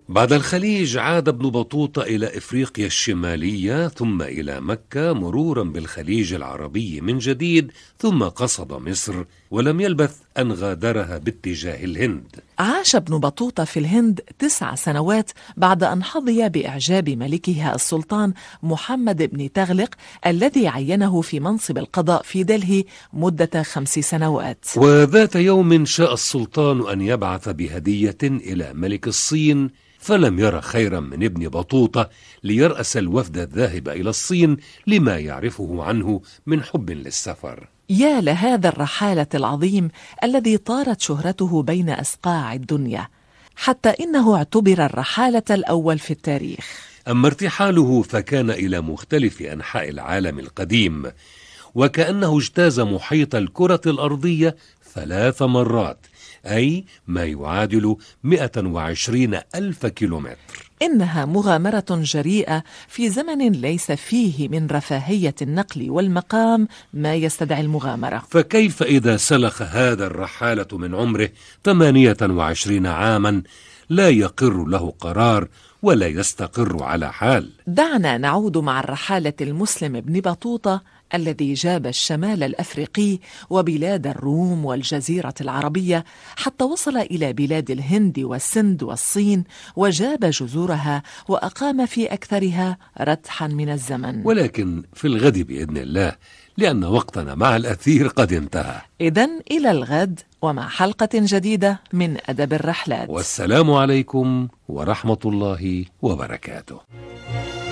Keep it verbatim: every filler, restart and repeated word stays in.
بعد الخليج عاد ابن بطوطة إلى إفريقيا الشمالية ثم إلى مكة مرورا بالخليج العربي من جديد، ثم قصد مصر ولم يلبث أن غادرها باتجاه الهند. عاش ابن بطوطة في الهند تسع سنوات بعد أن حظي بإعجاب ملكها السلطان محمد بن تغلق الذي عينه في منصب القضاء في دلهي مدة خمس سنوات. وذات يوم شاء السلطان أن يبعث بهدية إلى ملك الصين، فلم ير خيرا من ابن بطوطة ليرأس الوفد الذاهب إلى الصين لما يعرفه عنه من حب للسفر. يا لهذا الرحالة العظيم الذي طارت شهرته بين أصقاع الدنيا، حتى إنه اعتبر الرحالة الأول في التاريخ. أما ارتحاله فكان إلى مختلف أنحاء العالم القديم، وكأنه اجتاز محيط الكرة الأرضية ثلاث مرات، أي ما يعادل مئة وعشرين ألف كيلومتر. إنها مغامرة جريئة في زمن ليس فيه من رفاهية النقل والمقام ما يستدعي المغامرة. فكيف إذا سلخ هذا الرحالة من عمره ثمانية وعشرين عاما لا يقر له قرار ولا يستقر على حال؟ دعنا نعود مع الرحالة المسلم ابن بطوطة الذي جاب الشمال الأفريقي وبلاد الروم والجزيرة العربية حتى وصل إلى بلاد الهند والسند والصين، وجاب جزورها وأقام في أكثرها ردحا من الزمن. ولكن في الغد بإذن الله، لأن وقتنا مع الأثير قد انتهى. إذن إلى الغد ومع حلقة جديدة من أدب الرحلات، والسلام عليكم ورحمة الله وبركاته.